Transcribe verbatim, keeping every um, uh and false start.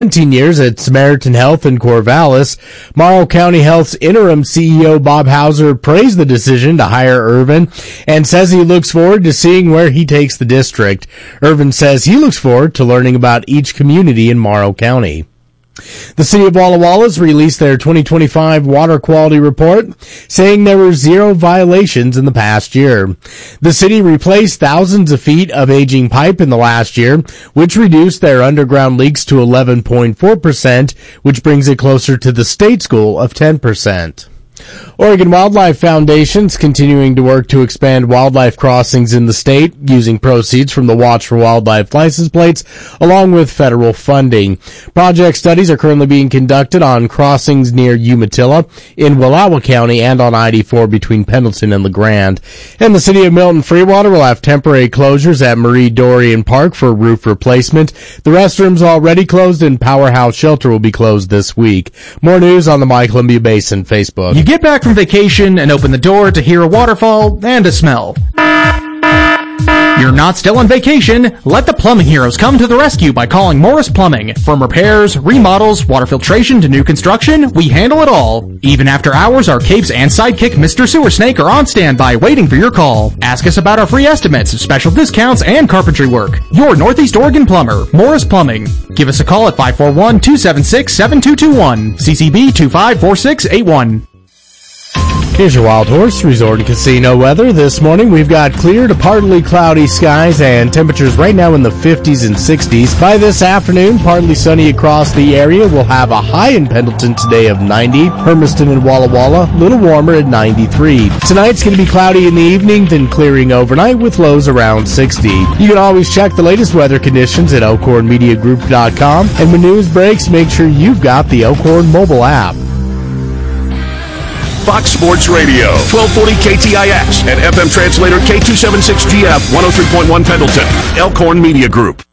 seventeen years at Samaritan Health in Corvallis. Morrow County Health's interim C E O Bob Hauser praised the decision to hire Irvin and says he looks forward to seeing where he takes the district. Irvin says he looks forward to learning about each community in Morrow County. The city of Walla Walla has released their twenty twenty-five water quality report, saying there were zero violations in the past year. The city replaced thousands of feet of aging pipe in the last year, which reduced their underground leaks to eleven point four percent, which brings it closer to the state goal of ten percent. Oregon Wildlife Foundation's continuing to work to expand wildlife crossings in the state using proceeds from the Watch for Wildlife license plates along with federal funding. Project studies are currently being conducted on crossings near Umatilla in Wallowa County and on I eighty-four between Pendleton and LeGrand. And the city of Milton Freewater will have temporary closures at Marie Dorian Park for roof replacement. The restrooms already closed and Powerhouse Shelter will be closed this week. More news on the My Columbia Basin Facebook. You get back from vacation and open the door to hear a waterfall and a smell. You're not still on vacation. Let the plumbing heroes come to the rescue by calling Morris Plumbing. From repairs, remodels, water filtration to new construction, we handle it all. Even after hours, our capes and sidekick Mister Sewer Snake are on standby waiting for your call. Ask us about our free estimates, special discounts, and carpentry work. Your Northeast Oregon plumber, Morris Plumbing. Give us a call at five four one, two seven six, seven two two one, C C B two five four six eight one. Here's your Wild Horse Resort and Casino weather. This morning we've got clear to partly cloudy skies and temperatures right now in the fifties and sixties. By this afternoon, partly sunny across the area. We'll have a high in Pendleton today of ninety. Hermiston and Walla Walla, a little warmer at ninety-three. Tonight's going to be cloudy in the evening, then clearing overnight with lows around sixty. You can always check the latest weather conditions at elkhorn media group dot com. And when news breaks, make sure you've got the Elkhorn mobile app. Fox Sports Radio, twelve forty K T I X and F M translator K two seventy-six G F, one oh three point one Pendleton, Elkhorn Media Group.